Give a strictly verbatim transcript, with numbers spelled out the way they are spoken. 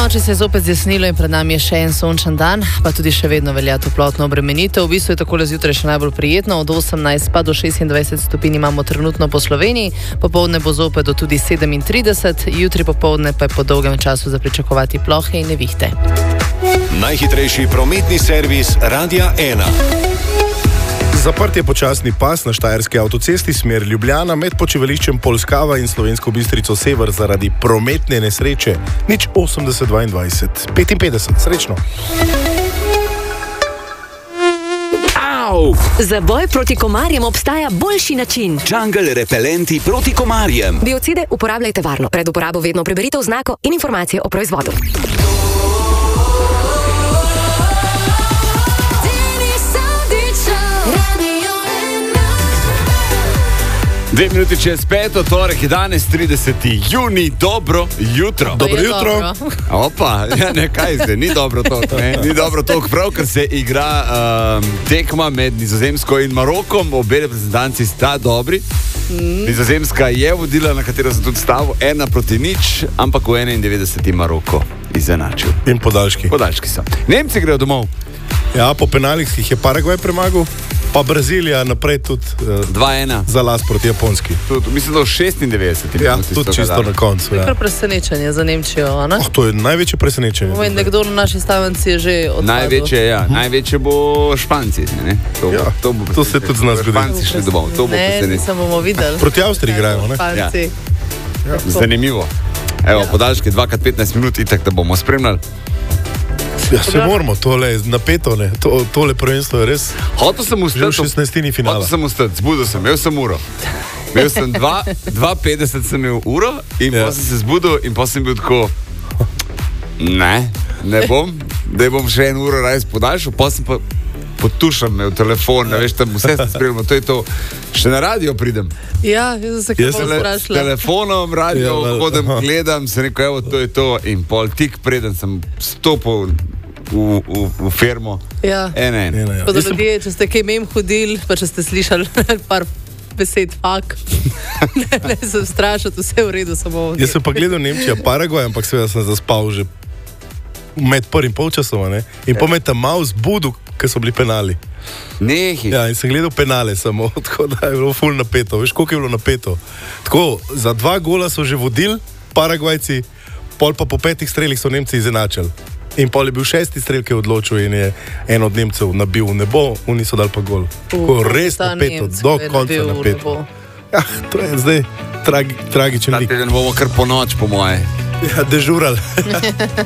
noči se je zopet zjasnilo in pred nami je še en sončen dan, pa tudi še vedno velja toplotna obremenitev. V bistvu je takole zjutraj še najbolj prijetno, od osemnajst pa do šestindvajset stopinj imamo trenutno po Sloveniji, popoldne bo zopet do tudi sedemintrideset, jutri popoldne pa je po dolgem času za pričakovati plohe in nevihte. Najhitrejši prometni servis Radia ena. Zaprt je počasni pas na štajerski avtocesti smer Ljubljana med počivališčem Polskava in Slovensko Bistrico Sever zaradi prometne nesreče. Nič osemdeset dvaindvajset petinpetdeset. Srečno. Au! Za boj proti komarjem obstaja boljši način. Jungle repelenti proti komarjem. Biocide uporabljajte varno. Pred uporabo vedno preberite oznako in informacije o proizvodu. Dve minuti čez peto, torek je danes trideseti junij, dobro jutro. Dobro jutro. Opa, ja, ne, kaj zdaj, ni dobro to, ne, ni dobro to, prav, ker se igra um, tekma med Nizozemsko in Marokom, obe reprezentanci sta dobri. Mm. Nizozemska je vodila, na katero sem tudi stavil, ena proti nič, ampak v enaindevetdeseti Maroko izenačil. In podaljški. Podaljški so. Nemci grejo domov. Ja, po penalih jih je Paragvaj premagal. Pa Brazilija naprej tudi uh, dva ena za las proti Japonski. Tud, mislim, da v šestindevetdeseti. Ja, tudi čisto na koncu. Ja. Ja. Kar presenečenje za Nemčijo, ne? Oh, to je največje presenečenje. Vem, nekdo na naši stavanci je že odpadel. Največje, ja. Hm. Največje bo Španci. Ne? To, ja, to, bo to se tudi z nas zgodi. Španci šli domov. To bo ne, nisem bomo videli. Proti Avstriji igrajo, ne? Španci. Ja. Ja. Zanimivo. Evo, ja. Podaljški dva krat petnajst minut, itak da bomo spremljali. Ja, se moramo, tole je napeto, ne? To, tole prvenstvo je res. Hotel sem ustati. Že v šestnajstini finala. Hotel sem ustati, zbudil sem, imel sem uro. Imel sem dva petdeset sem imel uro in ja. Pa sem se zbudil in pa sem bil tako, ne, ne bom, da bom še en uro raj podaljšal, pa sem pa potušam me v telefon, ne veš, tam vse sem spremljal, to je to. Še na radio pridem. Ja, jaz sem se kako strašila. S telefonom, radio, ja, hodem, gledam, se rekel, evo, to je to in pol tik preden sem stopil v, v, v firmo. Ja. En, en. Ja, ja. Tako da ljudje, če ste kaj mem hodili, pa če ste slišali par besed fak, ne, ne sem strašil, vse v redu samo. Jaz sem pa gledal Nemčija, Paragvaj, ampak seveda sem zaspal že med prvim polčasom, ne? In po me tam malo zbudil, ker so bili penali. Nehi. Ja, in sem gledal penale samo, tako da je bilo ful napeto. Veš, koliko je bilo napeto? Tako, za dva gola so že vodili Paragvajci, pol pa po petih strelih so Nemci izenačili. In pol je bil šesti strel, ki je odločil in je en od Nemcev nabil v nebo, oni so dali pa gol. Tako res napeto, do konca napeto. Ja, to je zdaj tragi, tragičen lik. Ta teden bomo kar po noč, po moje. Ja, dežurali.